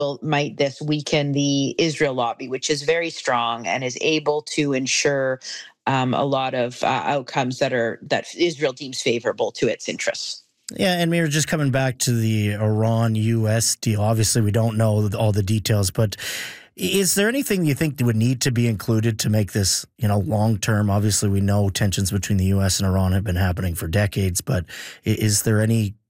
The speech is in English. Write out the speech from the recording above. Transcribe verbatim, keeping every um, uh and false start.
might this weaken the Israel lobby, which is very strong and is able to ensure um, a lot of uh, outcomes that are that Israel deems favorable to its interests. Yeah, and we were just coming back to the Iran U S deal. Obviously, we don't know all the details, but is there anything you think that would need to be included to make this, you know, long term? Obviously, we know tensions between the U S and Iran have been happening for decades, but is there any